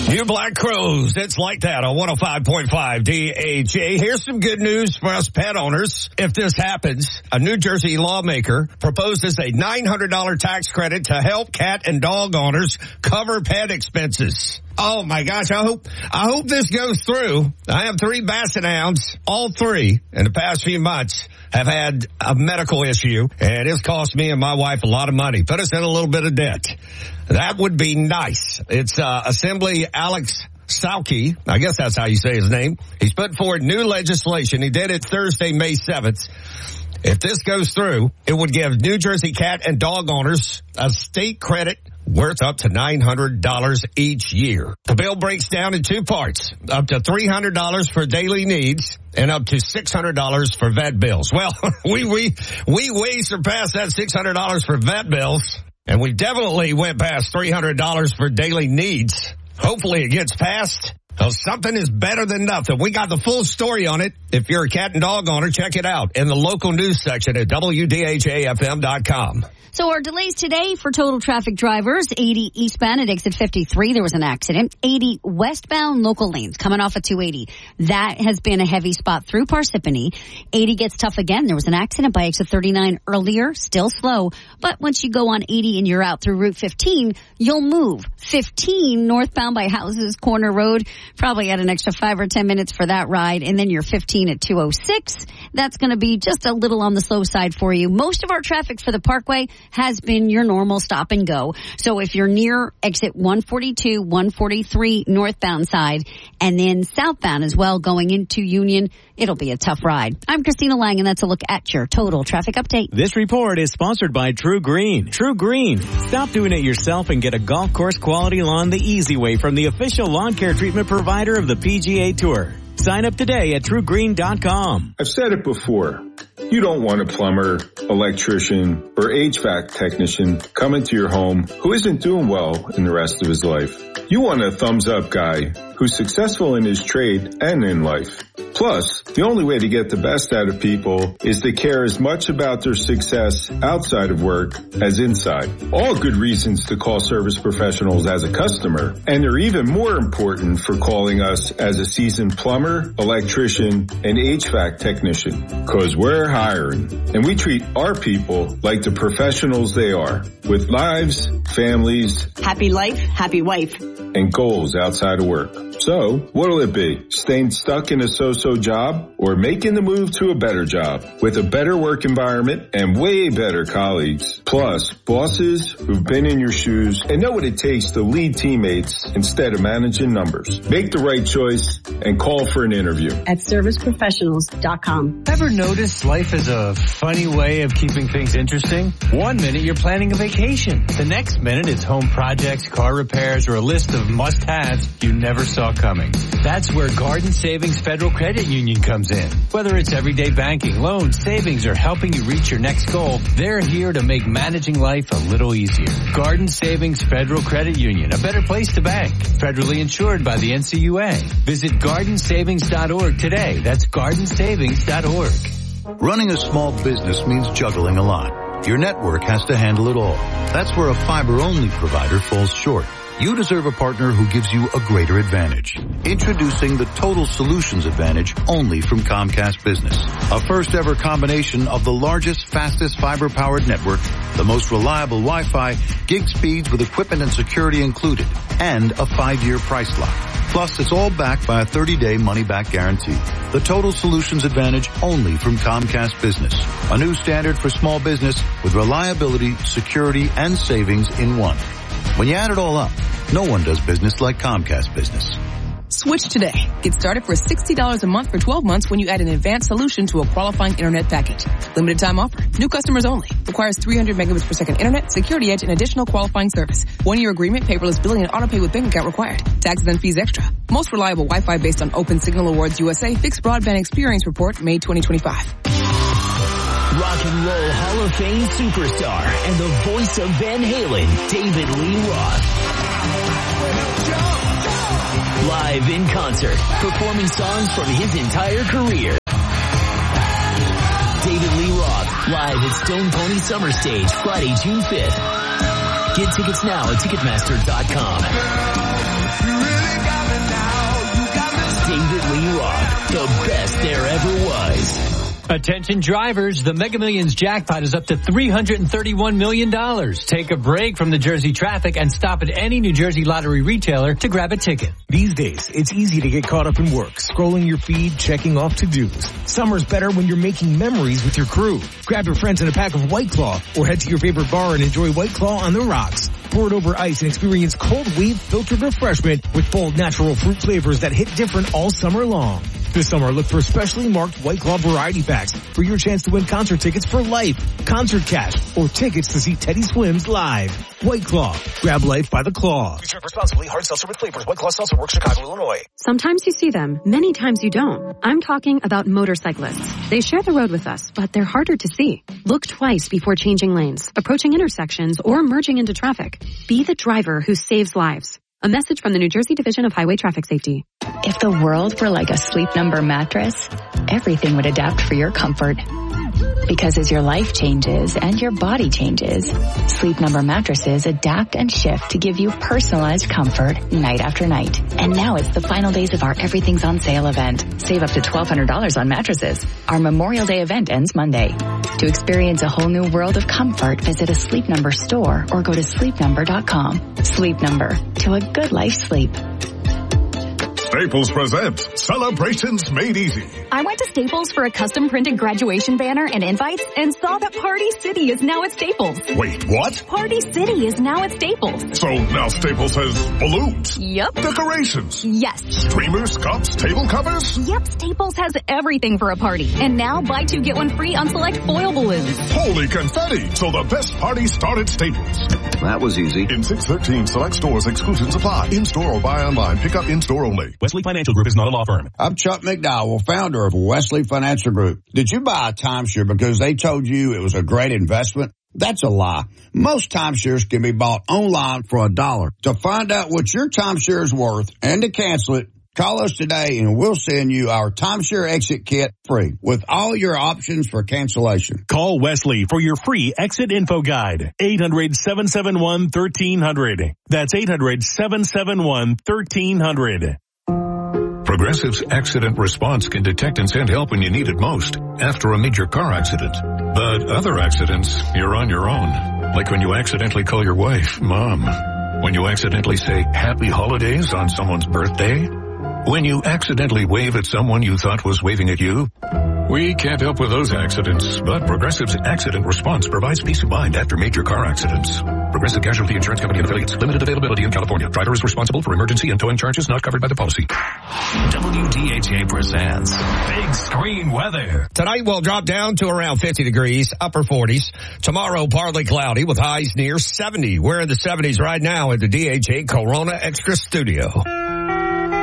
You Black Crows, it's like that on 105.5 DHA. Here's some good news for us pet owners. If this happens, a New Jersey lawmaker proposes a $900 tax credit to help cat and dog owners cover pet expenses. Oh my gosh, I hope this goes through. I have 3 Basset Hounds. All 3 in the past few months have had a medical issue, and it's cost me and my wife a lot of money. Put us in a little bit of debt. That would be nice. It's Assembly Alex Sauke. I guess that's how you say his name. He's put forward new legislation. He did it Thursday, May 7th. If this goes through, it would give New Jersey cat and dog owners a state credit worth up to $900 each year. The bill breaks down in 2 parts, up to $300 for daily needs and up to $600 for vet bills. Well, we way surpassed that $600 for vet bills, and we definitely went past $300 for daily needs. Hopefully it gets passed. Well, something is better than nothing. We got the full story on it. If you're a cat and dog owner, check it out in the local news section at WDHAFM.com. So our delays today for total traffic drivers, 80 eastbound at exit 53, there was an accident. 80 westbound local lanes coming off at 280. That has been a heavy spot through Parsippany. 80 gets tough again. There was an accident by exit 39 earlier, still slow. But once you go on 80 and you're out through Route 15, you'll move. 15 northbound by Houses Corner Road, probably add an extra 5 or 10 minutes for that ride. And then you're 15 at 206. That's going to be just a little on the slow side for you. Most of our traffic for the Parkway has been your normal stop and go. So if you're near exit 142, 143 northbound side, and then southbound as well going into Union, it'll be a tough ride. I'm Christina Lang, and that's a look at your total traffic update. This report is sponsored by True Green. True Green. Stop doing it yourself and get a golf course quality lawn the easy way from the official lawn care treatment provider of the PGA Tour. Sign up today at TrueGreen.com. I've said it before. You don't want a plumber, electrician, or HVAC technician coming to your home who isn't doing well in the rest of his life. You want a thumbs-up guy who's successful in his trade and in life. Plus, the only way to get the best out of people is to care as much about their success outside of work as inside. All good reasons to call Service Professionals as a customer, and they're even more important for calling us as a seasoned plumber, electrician, and HVAC technician. Cause we're hiring, and we treat our people like the professionals they are, with lives, families, happy life, happy wife, and goals outside of work. So, what'll it be? Staying stuck in a so-so job or making the move to a better job with a better work environment and way better colleagues? Plus, bosses who've been in your shoes and know what it takes to lead teammates instead of managing numbers. Make the right choice and call for an interview at serviceprofessionals.com. Ever notice life is a funny way of keeping things interesting? 1 minute you're planning a vacation. The next minute it's home projects, car repairs, or a list of must-haves you never saw coming. That's where Garden Savings Federal Credit Union comes in. Whether it's everyday banking, loans, savings, or helping you reach your next goal, they're here to make managing life a little easier. Garden Savings Federal Credit Union, a better place to bank. Federally insured by the NCUA. Visit gardensavings.org today. That's gardensavings.org. Running a small business means juggling a lot. Your network has to handle it all. That's where a fiber-only provider falls short. You deserve a partner who gives you a greater advantage. Introducing the Total Solutions Advantage only from Comcast Business. A first ever combination of the largest, fastest fiber-powered network, the most reliable Wi-Fi, gig speeds with equipment and security included, and a 5-year price lock. Plus, it's all backed by a 30-day money-back guarantee. The Total Solutions Advantage only from Comcast Business. A new standard for small business with reliability, security, and savings in one. When you add it all up, no one does business like Comcast Business. Switch today. Get started for $60 a month for 12 months when you add an advanced solution to a qualifying internet package. Limited time offer. New customers only. Requires 300 megabits per second internet, security edge, and additional qualifying service. 1-year agreement, paperless billing, and autopay with bank account required. Taxes and fees extra. Most reliable Wi-Fi based on Open Signal Awards USA Fixed Broadband Experience Report, May 2025. Rock and Roll Hall of Fame superstar and the voice of Van Halen, David Lee Roth. Live in concert, performing songs from his entire career. David Lee Roth, live at Stone Pony Summer Stage, Friday, June 5th. Get tickets now at Ticketmaster.com. David Lee Roth, the best there ever was. Attention drivers, the Mega Millions jackpot is up to $331 million. Take a break from the Jersey traffic and stop at any New Jersey lottery retailer to grab a ticket. These days, it's easy to get caught up in work, scrolling your feed, checking off to-dos. Summer's better when you're making memories with your crew. Grab your friends and a pack of White Claw, or head to your favorite bar and enjoy White Claw on the rocks. Pour it over ice and experience cold wave filtered refreshment with bold natural fruit flavors that hit different all summer long. This summer, look for specially marked White Claw variety packs for your chance to win concert tickets for life, concert cash, or tickets to see Teddy Swims live. White Claw. Grab life by the claw. Please drink responsibly. Hard seltzer with flavors. White Claw Seltzer Works, Chicago, Illinois. Sometimes you see them. Many times you don't. I'm talking about motorcyclists. They share the road with us, but they're harder to see. Look twice before changing lanes, approaching intersections, or merging into traffic. Be the driver who saves lives. A message from the New Jersey Division of Highway Traffic Safety. If the world were like a Sleep Number mattress, everything would adapt for your comfort. Because as your life changes and your body changes, Sleep Number mattresses adapt and shift to give you personalized comfort night after night. And now it's the final days of our Everything's on Sale event. Save up to $1,200 on mattresses. Our Memorial Day event ends Monday. To experience a whole new world of comfort, visit a Sleep Number store or go to sleepnumber.com. Sleep Number. To a good life's sleep. Staples presents Celebrations Made Easy. I went to Staples for a custom printed graduation banner and invites and saw that Party City is now at Staples. Wait, what? Party City is now at Staples. So now Staples has balloons? Yep. Decorations? Yes. Streamers, cups, table covers? Yep, Staples has everything for a party. And now buy two, get one free on select foil balloons. Holy confetti! So the best parties start at Staples. That was easy. In 613 select stores, exclusions apply. In-store or buy online. Pick up in-store only. Wesley Financial Group is not a law firm. I'm Chuck McDowell, founder of Wesley Financial Group. Did you buy a timeshare because they told you it was a great investment? That's a lie. Most timeshares can be bought online for $1. To find out what your timeshare is worth and to cancel it, call us today and we'll send you our timeshare exit kit free with all your options for cancellation. Call Wesley for your free exit info guide. 800-771-1300. That's 800-771-1300. Progressive's accident response can detect and send help when you need it most after a major car accident. But other accidents, you're on your own. Like when you accidentally call your wife, Mom. When you accidentally say Happy Holidays on someone's birthday. When you accidentally wave at someone you thought was waving at you. We can't help with those accidents, but Progressive's accident response provides peace of mind after major car accidents. Progressive Casualty Insurance Company and affiliates. Limited availability in California. Driver is responsible for emergency and towing charges not covered by the policy. WDHA presents Big Screen Weather. Tonight we'll drop down to around 50 degrees, upper 40s. Tomorrow partly cloudy with highs near 70. We're in the 70s right now at the DHA Corona Extra Studio.